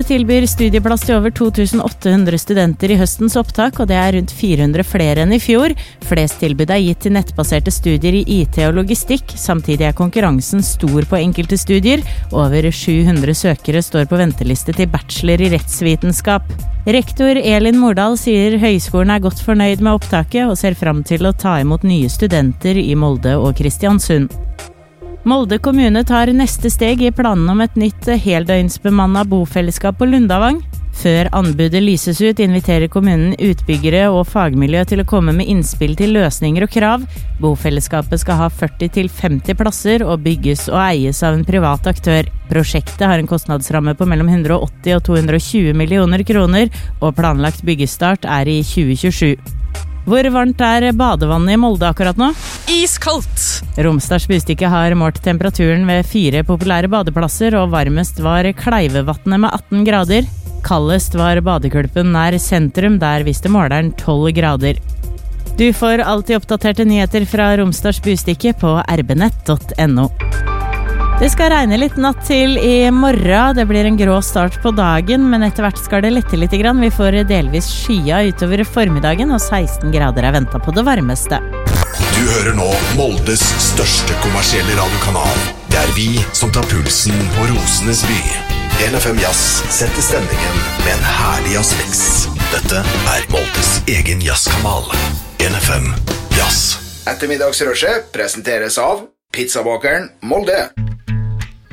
tilbyr studieplass til over 2800 studenter i høstens opptak, og det rundt 400 flere enn i fjor. Flest tilbud gitt til nettbaserte studier i IT og logistikk, samtidig konkurransen stor på enkelte studier. Over 700 søkere står på venteliste til bachelor i rettsvitenskap. Rektor Elin Mordal sier høyskolen godt fornøyd med opptaket, og ser frem til å ta imot nye studenter i Molde og Kristiansund. Molde kommune tar neste steg i planen om et nytt heldøgnsbemannet bofellesskap på Lundavang. Før anbudet lyses ut, inviterer kommunen utbyggere og fagmiljø til å komme med innspill til løsninger og krav. Bofellesskapet skal ha 40-50 plasser og bygges og eies av en privat aktør. Prosjektet har en kostnadsramme på mellom 180 og 220 millioner kroner, og planlagt byggestart i 2027. Hvor varmt badevannet i Molde akkurat nå? Iskaldt! Romsdals Bustikke har målt temperaturen ved 4 populære badeplasser, og varmest var Kleivevatnet med 18 grader. Kaldest var badekulpen nær sentrum, der viste måleren 12 grader. Du får alltid oppdaterte nyheter fra Romsdals Bustikke på rbnett.no. Det skal regne litt natt til i morgen. Det blir en grå start på dagen, men etter hvert skal det lette litt grann. Vi får delvis skya utover formiddagen, og 16 grader ventet på det varmeste. Du hører nå Moldes største kommersielle radiokanal. Det vi som tar pulsen på Rosenes by. NFM Jazz setter stemningen med en herlig jazzmix. Dette Moldes egen jazzkanal. NFM Jazz. Ettermiddagsrushet presenteres av Pizzabakeren Molde.